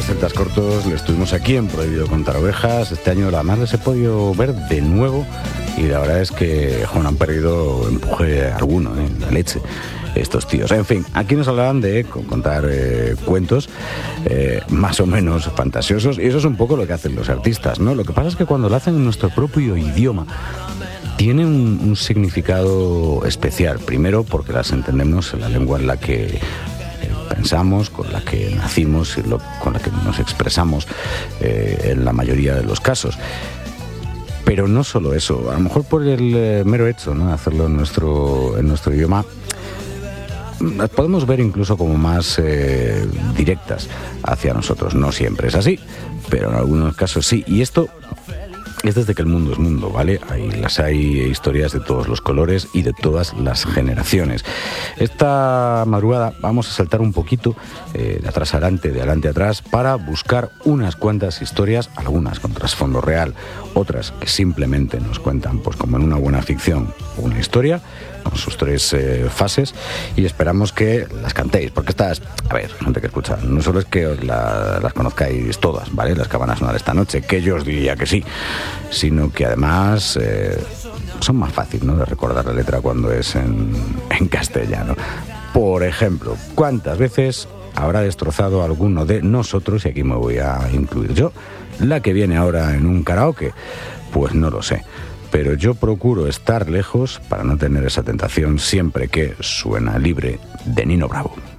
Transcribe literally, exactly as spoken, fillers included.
los celtas cortos les tuvimos aquí en Prohibido Contar Ovejas. Este año además les he podido ver de nuevo y la verdad es que jo, no han perdido empuje alguno, ¿eh? La leche estos tíos. En fin, aquí nos hablaban de contar eh, cuentos eh, más o menos fantasiosos, y eso es un poco lo que hacen los artistas, ¿no? Lo que pasa es que cuando lo hacen en nuestro propio idioma tiene un, un significado especial. Primero porque las entendemos en la lengua en la que eh, pensamos, con la que nacimos y lo, con la que nos expresamos eh, en la mayoría de los casos. Pero no solo eso, a lo mejor por el eh, mero hecho, ¿no?, de hacerlo en nuestro, en nuestro idioma, las podemos ver incluso como más eh, directas hacia nosotros. No siempre es así, pero en algunos casos sí. Y esto es desde que el mundo es mundo, ¿vale? Ahí las hay historias de todos los colores y de todas las generaciones. Esta madrugada vamos a saltar un poquito eh, de atrás adelante, de adelante atrás, para buscar unas cuantas historias, algunas con trasfondo real, otras que simplemente nos cuentan, pues como en una buena ficción, una historia con sus tres eh, fases, y esperamos que las cantéis, porque estas, a ver, gente que escucha, no solo es que la, las conozcáis todas, ¿vale?, las que van a sonar esta noche, que yo os diría que sí, sino que además eh, son más fáciles, ¿no?, de recordar la letra cuando es en, en castellano. Por ejemplo, ¿cuántas veces habrá destrozado alguno de nosotros, y aquí me voy a incluir yo, la que viene ahora en un karaoke? Pues no lo sé, pero yo procuro estar lejos para no tener esa tentación siempre que Suena Libre de Nino Bravo.